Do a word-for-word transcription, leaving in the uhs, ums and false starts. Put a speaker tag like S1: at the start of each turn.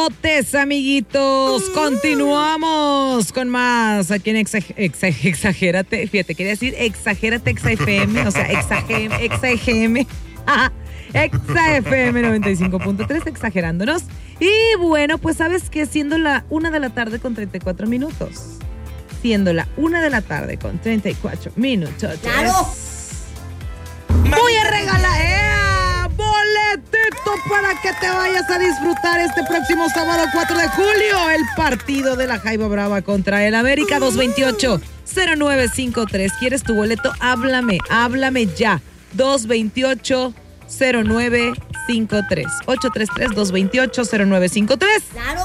S1: Saludotes, amiguitos. Continuamos con más aquí en Exa, Exa, Exagérate. Fíjate, quería decir Exagérate Exa F M, o sea, Exa, Exa F M. Exa F M noventa y cinco punto tres, exagerándonos. Y bueno, pues sabes que siendo la una de la tarde con treinta y cuatro minutos. Siendo la una de la tarde con treinta y cuatro minutos.
S2: ¡Claro!
S1: Voy a regalar eh, boletito para que te vayas a disfrutar este próximo sábado cuatro de julio el partido de la Jaiba Brava contra el América. Dos veintiocho cero nueve cincuenta y tres. ¿Quieres tu boleto? Háblame, háblame ya. Dos veintiocho cero nueve cincuenta y tres. ocho tres tres, dos veintiocho cero nueve cincuenta y tres.
S2: ¡Claro!